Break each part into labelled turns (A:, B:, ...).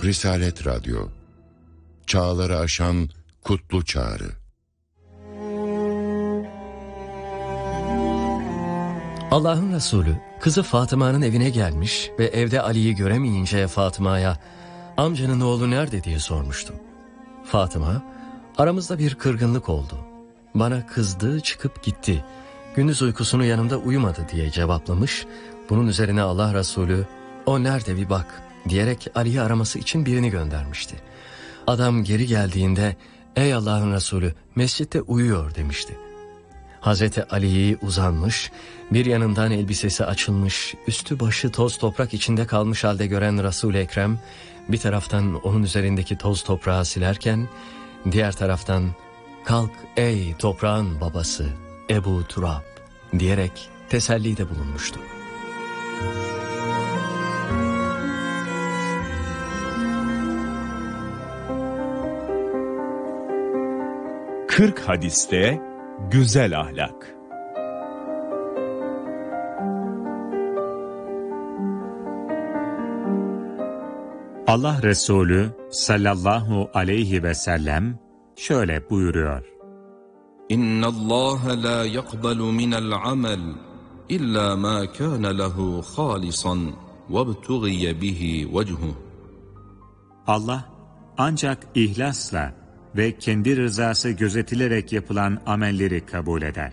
A: Risalet Radyo, çağları aşan kutlu çağrı.
B: Allah'ın Resulü kızı Fatıma'nın evine gelmiş ve evde Ali'yi göremeyince Fatıma'ya amcanın oğlu nerede diye sormuştu. Fatıma, aramızda bir kırgınlık oldu. Bana kızdı, çıkıp gitti. Gündüz uykusunu yanımda uyumadı diye cevaplamış. Bunun üzerine Allah Resulü o nerede bir bak diyerek Ali'yi araması için birini göndermişti. Adam geri geldiğinde ey Allah'ın Resulü mescitte uyuyor demişti. Hazreti Ali'yi uzanmış, bir yanından elbisesi açılmış, üstü başı toz toprak içinde kalmış halde gören Resul-i Ekrem, bir taraftan onun üzerindeki toz toprağı silerken, diğer taraftan kalk ey toprağın babası Ebu Turab diyerek tesellide bulunmuştu.
C: Kırk hadiste güzel ahlak. Allah Resulü sallallahu aleyhi ve sellem şöyle buyuruyor.
D: İnna Allah la yaqbalu minel amel illa ma kana lehu halisan vebtughiye bihi vechuhu.
C: Allah ancak ihlasla ve kendi rızası gözetilerek yapılan amelleri kabul eder.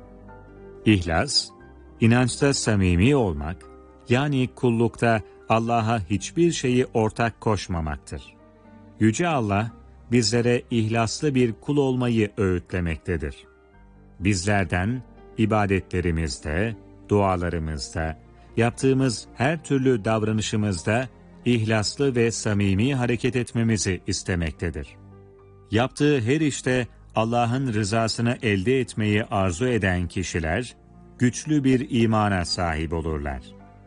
C: İhlas, inançta samimi olmak, yani kullukta Allah'a hiçbir şeyi ortak koşmamaktır. Yüce Allah, bizlere ihlaslı bir kul olmayı öğütlemektedir. Bizlerden, ibadetlerimizde, dualarımızda, yaptığımız her türlü davranışımızda ihlaslı ve samimi hareket etmemizi istemektedir. Yaptığı her işte Allah'ın rızasını elde etmeyi arzu eden kişiler, güçlü bir imana sahip olurlar.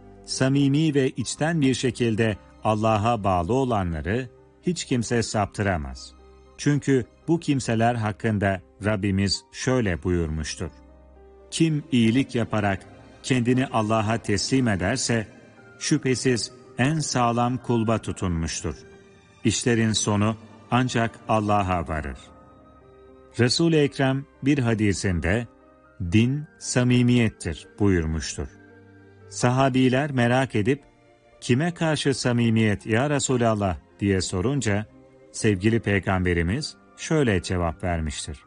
C: Samimi ve içten bir şekilde Allah'a bağlı olanları hiç kimse saptıramaz. Çünkü bu kimseler hakkında Rabbimiz şöyle buyurmuştur. Kim iyilik yaparak kendini Allah'a teslim ederse, şüphesiz en sağlam kulba tutunmuştur. İşlerin sonu ancak Allah'a varır. Resul-i Ekrem bir hadisinde, din samimiyettir buyurmuştur. Sahabiler merak edip, kime karşı samimiyet ya Resulallah diye sorunca, sevgili Peygamberimiz şöyle cevap vermiştir.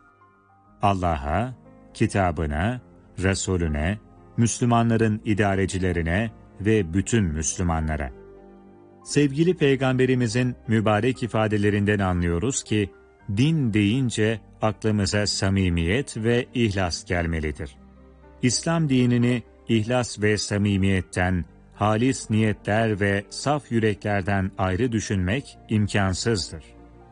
C: Allah'a, kitabına, Resulüne, Müslümanların idarecilerine ve bütün Müslümanlara. Sevgili Peygamberimizin mübarek ifadelerinden anlıyoruz ki, din deyince aklımıza samimiyet ve ihlas gelmelidir. İslam dinini ihlas ve samimiyetten, halis niyetler ve saf yüreklerden ayrı düşünmek imkansızdır.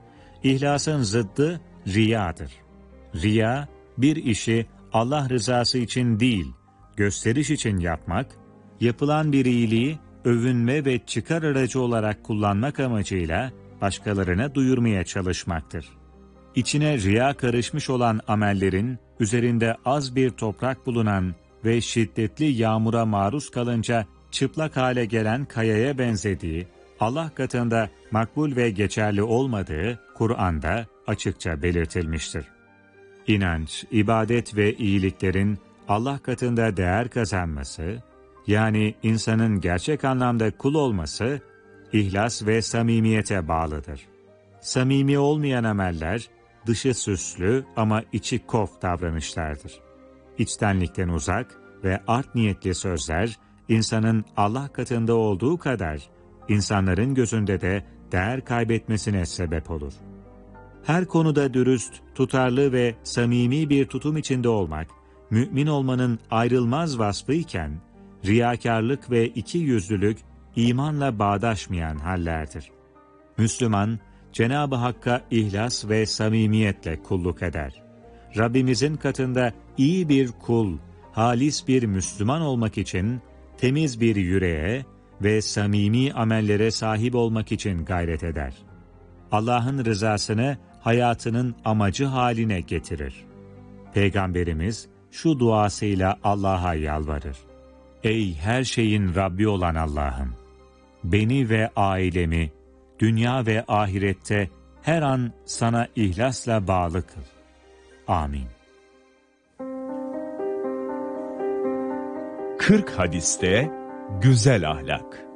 C: İhlasın zıddı riyadır. Riya, bir işi Allah rızası için değil, gösteriş için yapmak, yapılan bir iyiliği övünme ve çıkar aracı olarak kullanmak amacıyla başkalarına duyurmaya çalışmaktır. İçine riya karışmış olan amellerin, üzerinde az bir toprak bulunan ve şiddetli yağmura maruz kalınca çıplak hale gelen kayaya benzediği, Allah katında makbul ve geçerli olmadığı Kur'an'da açıkça belirtilmiştir. İnanç, ibadet ve iyiliklerin Allah katında değer kazanması, yani insanın gerçek anlamda kul olması, ihlas ve samimiyete bağlıdır. Samimi olmayan ameller, dışı süslü ama içi kof davranışlardır. İçtenlikten uzak ve art niyetli sözler, insanın Allah katında olduğu kadar, insanların gözünde de değer kaybetmesine sebep olur. Her konuda dürüst, tutarlı ve samimi bir tutum içinde olmak, mümin olmanın ayrılmaz vasfıyken, riyakarlık ve ikiyüzlülük imanla bağdaşmayan hallerdir. Müslüman, Cenab-ı Hakk'a ihlas ve samimiyetle kulluk eder. Rabbimizin katında iyi bir kul, halis bir Müslüman olmak için, temiz bir yüreğe ve samimi amellere sahip olmak için gayret eder. Allah'ın rızasını hayatının amacı haline getirir. Peygamberimiz şu duasıyla Allah'a yalvarır. Ey her şeyin Rabbi olan Allah'ım! Beni ve ailemi dünya ve ahirette her an sana ihlasla bağlı kıl. Amin.
E: 40 hadiste güzel ahlak.